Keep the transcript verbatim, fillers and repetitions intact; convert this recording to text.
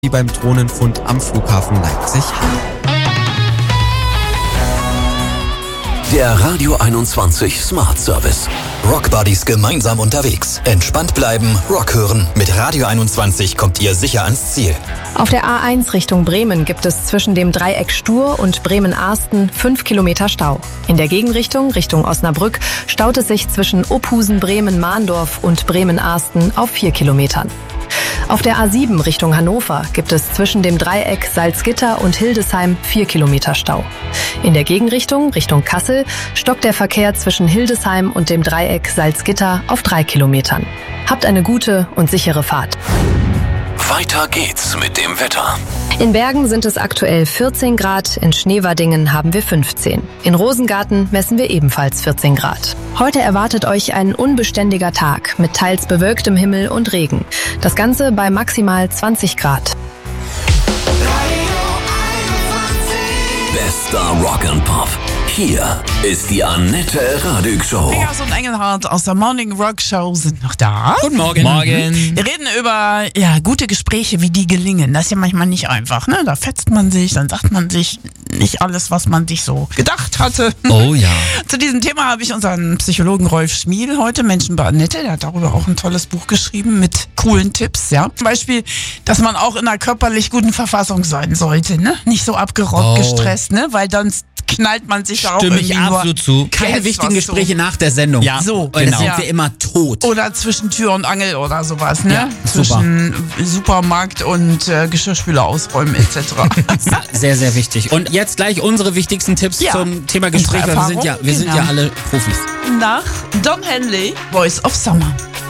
wie beim Drohnenfund am Flughafen Leipzig-Halle. Der Radio einundzwanzig Smart Service. Rockbuddies gemeinsam unterwegs. Entspannt bleiben, Rock hören. Mit Radio einundzwanzig kommt ihr sicher ans Ziel. Auf der A eins Richtung Bremen gibt es zwischen dem Dreieck Stur und Bremen-Arsten fünf Kilometer Stau. In der Gegenrichtung, Richtung Osnabrück, staut es sich zwischen Ophusen, Bremen-Mahndorf und Bremen-Arsten auf vier Kilometern. Auf der A sieben Richtung Hannover gibt es zwischen dem Dreieck Salzgitter und Hildesheim vier Kilometer Stau. In der Gegenrichtung, Richtung Kassel, stockt der Verkehr zwischen Hildesheim und dem Dreieck Salzgitter auf drei Kilometern. Habt eine gute und sichere Fahrt. Weiter geht's mit dem Wetter. In Bergen sind es aktuell vierzehn Grad, in Schneewardingen haben wir fünfzehn. In Rosengarten messen wir ebenfalls vierzehn Grad. Heute erwartet euch ein unbeständiger Tag mit teils bewölktem Himmel und Regen. Das Ganze bei maximal zwanzig Grad. Bester Rock and Pop. Hier ist die Annette Radig Show. Pegasus und Engelhardt aus der Morning Rock Show sind noch da. Guten Morgen. Morgen. Wir reden über ja, gute Gespräche, wie die gelingen. Das ist ja manchmal nicht einfach. Ne? Da fetzt man sich, dann sagt man sich nicht alles, was man sich so gedacht hatte. Oh ja. Zu diesem Thema habe ich unseren Psychologen Rolf Schmiel heute, Menschen bei Annette. Der hat darüber auch ein tolles Buch geschrieben mit coolen Tipps. Ja? Zum Beispiel, dass man auch in einer körperlich guten Verfassung sein sollte. Ne? Nicht so abgerockt, Oh. gestresst, ne? Weil dann knallt man sich da auch Stimme ich irgendwie nur absolut zu. Keine Geist, wichtigen was Gespräche so- nach der Sendung. Ja, so, Weil genau. da sind wir immer tot. Oder zwischen Tür und Angel oder sowas, ne? Ja, zwischen Supermarkt und äh, Geschirrspüler ausräumen et cetera. Sehr, sehr wichtig. Und jetzt gleich unsere wichtigsten Tipps Ja. zum Thema Unsere Gespräch, weil wir sind ja, wir sind Erfahrung, ja alle Profis. Nach Don Henley, Voice of Summer.